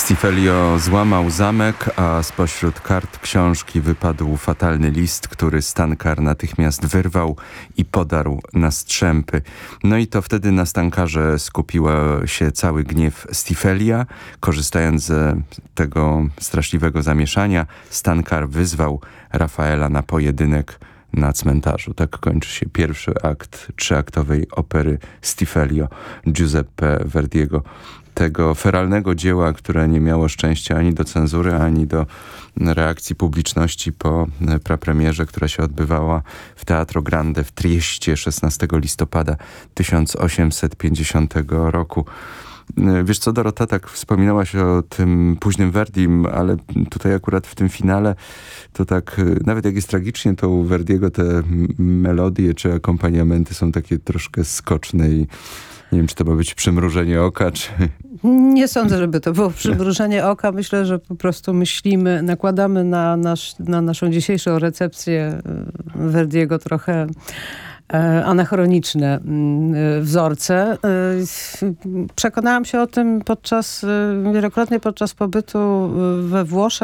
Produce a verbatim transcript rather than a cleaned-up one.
Stifelio złamał zamek, a spośród kart książki wypadł fatalny list, który Stankar natychmiast wyrwał i podarł na strzępy. No i to wtedy na Stankarze skupił się cały gniew Stifelia. Korzystając z tego straszliwego zamieszania, Stankar wyzwał Rafaela na pojedynek na cmentarzu. Tak kończy się pierwszy akt trzyaktowej opery Stifelio Giuseppe Verdiego. Tego feralnego dzieła, które nie miało szczęścia ani do cenzury, ani do reakcji publiczności po prapremierze, która się odbywała w Teatro Grande w Trieście szesnastego listopada tysiąc osiemset pięćdziesiątego roku. Wiesz co, Dorota, tak wspominałaś o tym późnym Verdim, ale tutaj akurat w tym finale to tak, nawet jak jest tragicznie, to u Verdiego te melodie czy akompaniamenty są takie troszkę skoczne i nie wiem, czy to ma być przymrużenie oka, czy... Nie sądzę, żeby to było przymrużenie oka. Myślę, że po prostu myślimy, nakładamy na, nasz, na naszą dzisiejszą recepcję Verdiego trochę anachroniczne wzorce. Przekonałam się o tym podczas, wielokrotnie podczas pobytu we Włoszech.